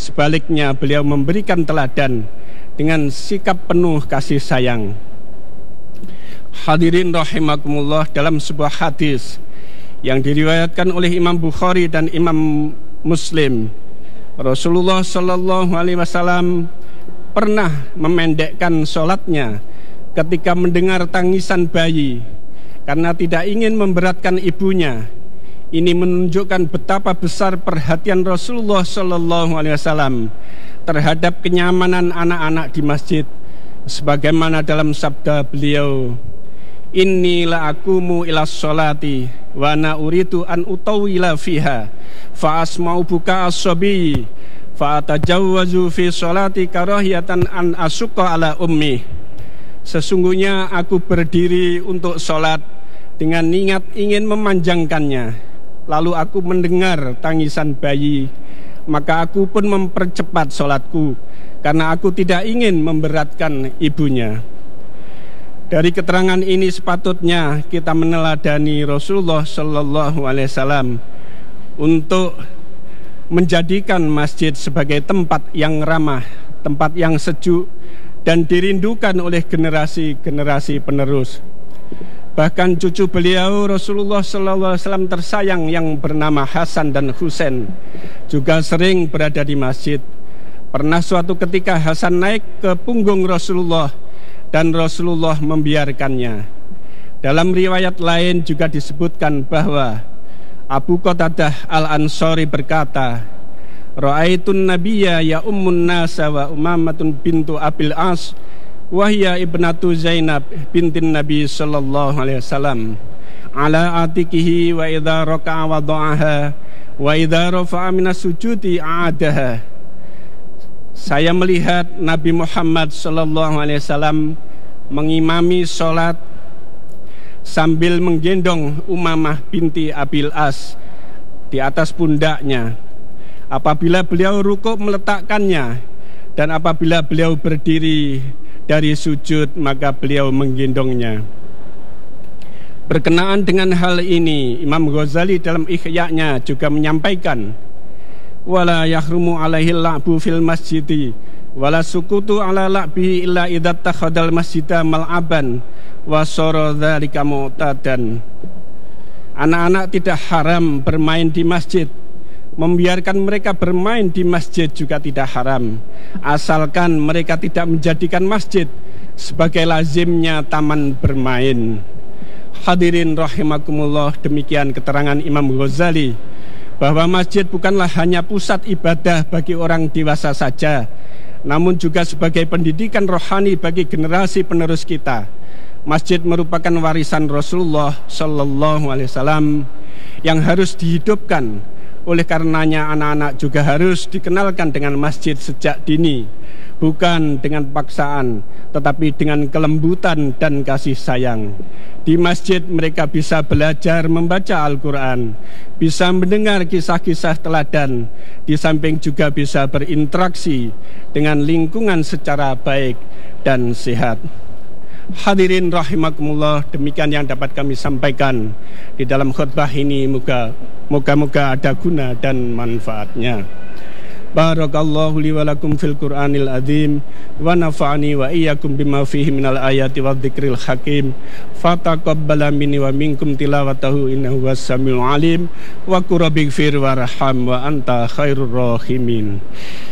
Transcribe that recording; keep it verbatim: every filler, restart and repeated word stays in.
Sebaliknya beliau memberikan teladan dengan sikap penuh kasih sayang. Hadirin rahimakumullah, dalam sebuah hadis yang diriwayatkan oleh Imam Bukhari dan Imam Muslim, Rasulullah Shallallahu Alaihi Wasallam pernah memendekkan sholatnya ketika mendengar tangisan bayi karena tidak ingin memberatkan ibunya. Ini menunjukkan betapa besar perhatian Rasulullah Shallallahu Alaihi Wasallam terhadap kenyamanan anak-anak di masjid, sebagaimana dalam sabda beliau, inni la akumu ila sholati wa ana uritu an utawila fiha fa asma'u buka as-sabi fa atajawwazu fi sholati karahiyatan an asuqa ala ummi. Sesungguhnya aku berdiri untuk sholat dengan niat ingin memanjangkannya, lalu aku mendengar tangisan bayi, maka aku pun mempercepat sholatku karena aku tidak ingin memberatkan ibunya. Dari keterangan ini sepatutnya kita meneladani Rasulullah Shallallahu Alaihi Wasallam untuk menjadikan masjid sebagai tempat yang ramah, tempat yang sejuk dan dirindukan oleh generasi-generasi penerus. Bahkan cucu beliau Rasulullah Shallallahu Alaihi Wasallam tersayang yang bernama Hasan dan Husain juga sering berada di masjid. Pernah suatu ketika Hasan naik ke punggung Rasulullah dan Rasulullah membiarkannya. Dalam riwayat lain juga disebutkan bahwa Abu Qatadah Al-Ansari berkata, Ra'aitun nabiyya ya ummun nasa wa umamatun bintu Abil As wahya ibnatu Zainab bintin Nabi sallallahu alaihi wasallam ala atikihi wa idza raka'a wada'aha wa idza rafa'a minas sujudi a'adaha. Saya melihat Nabi Muhammad sallallahu alaihi wasallam mengimami sholat sambil menggendong Umamah binti Abil As di atas pundaknya. Apabila beliau rukuk meletakkannya, dan apabila beliau berdiri dari sujud maka beliau menggendongnya. Berkenaan dengan hal ini, Imam Ghazali dalam Ihya-nya juga menyampaikan, wala yahrumu alaihi la'bu fil masjidi wala sukutu ala la'bihi illa idza takhadal masjida mal'aban wa sara dzalika mu'tadan. Anak-anak tidak haram bermain di masjid. Membiarkan mereka bermain di masjid juga tidak haram, asalkan mereka tidak menjadikan masjid sebagai lazimnya taman bermain. Hadirin rahimakumullah, demikian keterangan Imam Ghazali bahwa masjid bukanlah hanya pusat ibadah bagi orang dewasa saja, namun juga sebagai pendidikan rohani bagi generasi penerus kita. Masjid merupakan warisan Rasulullah Shallallahu Alaihi Wasallam yang harus dihidupkan. Oleh karenanya anak-anak juga harus dikenalkan dengan masjid sejak dini, bukan dengan paksaan, tetapi dengan kelembutan dan kasih sayang. Di masjid mereka bisa belajar membaca Al-Quran, bisa mendengar kisah-kisah teladan, di samping juga bisa berinteraksi dengan lingkungan secara baik dan sehat. Hadirin rahimakumullah, demikian yang dapat kami sampaikan di dalam khutbah ini. Moga moga-moga ada guna dan manfaatnya. Barakallahu li wa lakum fil Qur'anil azim wa nafa'ani wa iyyakum bima fihi minal ayati wadh-dhikril hakim. Fataqabbala minni wa minkum tilawatahu innahu was-samiul alim wa qur rabbighfir warham wa anta khairur rahimin.